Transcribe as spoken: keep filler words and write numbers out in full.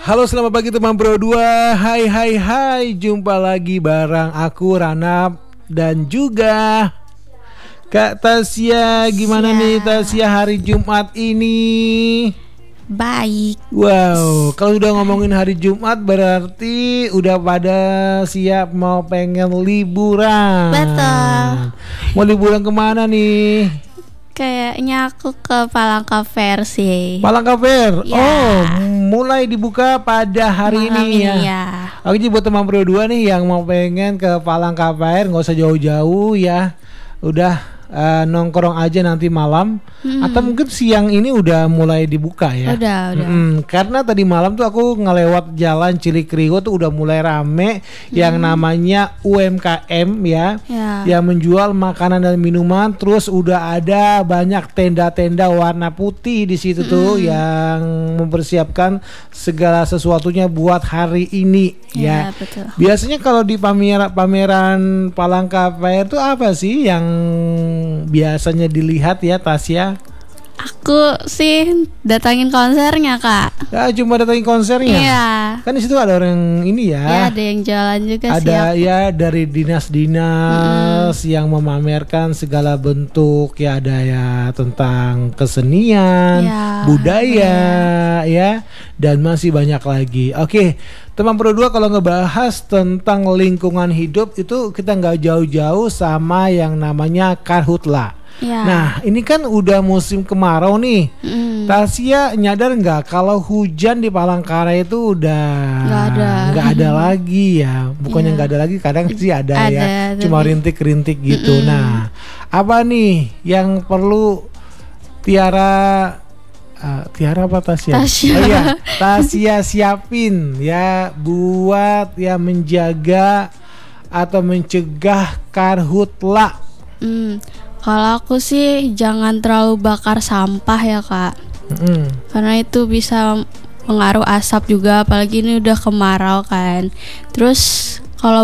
Halo, selamat pagi teman Pro dua. Hai hai hai, jumpa lagi bareng aku Rana dan juga Kak Tasya. Gimana Tasya. nih Tasya hari Jumat ini? Baik. Wow, kalau udah ngomongin hari Jumat berarti udah pada siap mau pengen liburan. Betul. Mau liburan kemana nih? Kayaknya aku ke Palangka Fair sih. Palangka Fair. Ya. Oh, mulai dibuka pada hari Malam ini ya. ya. Oke, jadi buat teman Pro dua nih yang mau pengen ke Palangka Fair, nggak usah jauh-jauh ya. Udah uh, nongkrong aja nanti malam, hmm. atau mungkin siang ini udah mulai dibuka ya. Udah, udah. Hmm, karena tadi malam tuh aku ngelewat jalan Cilikriwut tuh udah mulai rame hmm. yang namanya U M K M ya, ya, yang menjual makanan dan minuman. Terus udah ada banyak tenda-tenda warna putih di situ hmm. tuh yang mempersiapkan segala sesuatunya buat hari ini ya. Ya, betul. Biasanya kalau di pameran pameran Palangka Fair tuh apa sih yang biasanya dilihat ya Tasya? Aku sih datangin konsernya, Kak. Ya, cuma datangin konsernya. Iya. Kan di situ ada orang ini ya. Ya, ada yang jalan juga sih. Ada aku. ya dari dinas-dinas mm-hmm. yang memamerkan segala bentuk ya, ada ya tentang kesenian, ya, budaya ya. ya, dan masih banyak lagi. Oke, teman Pro dua, kalau ngebahas tentang lingkungan hidup itu kita nggak jauh-jauh sama yang namanya Karhutla. Ya. Nah, ini kan udah musim kemarau nih. Mm. Tasya nyadar nggak kalau hujan di Palangkaraya itu udah nggak ada, nggak ada lagi ya? Bukannya nggak ya. ada lagi, kadang sih ada, ada ya, tapi cuma rintik-rintik gitu. Mm-mm. Nah, apa nih yang perlu Tiara uh, Tiara apa Tasya? Tasya. Oh iya, Tasya siapin ya buat ya menjaga atau mencegah karhutla. Mm. Kalau aku sih jangan terlalu bakar sampah ya, Kak. Mm. Karena itu bisa pengaruh asap juga, apalagi ini udah kemarau kan. Terus